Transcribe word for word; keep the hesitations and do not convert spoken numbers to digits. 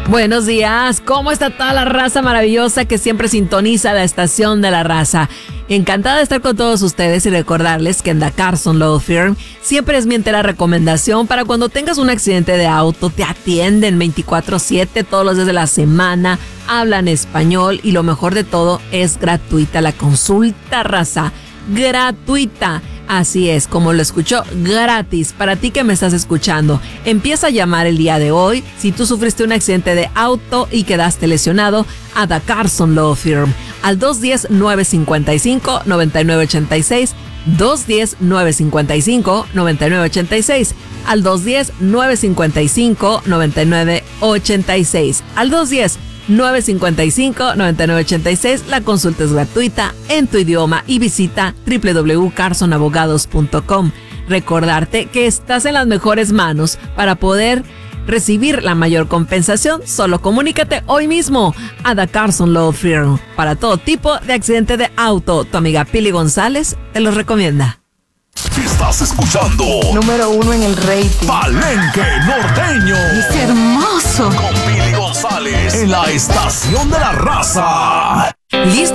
Buenos días, ¿cómo está toda la raza maravillosa que siempre sintoniza la estación de la raza? Encantada de estar con todos ustedes y recordarles que en The Carson Law Firm siempre es mi entera recomendación para cuando tengas un accidente de auto. Te atienden veinticuatro siete todos los días de la semana, hablan español y lo mejor de todo es gratuita la consulta, raza. Gratuita. Así es, como lo escuchó, gratis. Para ti que me estás escuchando, empieza a llamar el día de hoy si tú sufriste un accidente de auto y quedaste lesionado a The Carson Law Firm al dos uno cero, nueve cinco cinco, nueve nueve ocho seis, dos uno cero, nueve cinco cinco, nueve nueve ocho seis, al dos uno cero, nueve cinco cinco, nueve nueve ocho seis, al dos uno cero, nueve cinco cinco, nueve nueve ocho seis. La consulta es gratuita en tu idioma y visita doble u doble u doble u punto carson abogados punto com. Recordarte que estás en las mejores manos para poder recibir la mayor compensación. Solo comunícate hoy mismo a The Carson Law Firm para todo tipo de accidente de auto. Tu amiga Pili González te los recomienda. Estás escuchando número uno en el rating, Palenque Norteño. Es hermoso. Con Pili González en la estación de la raza. ¿Listo?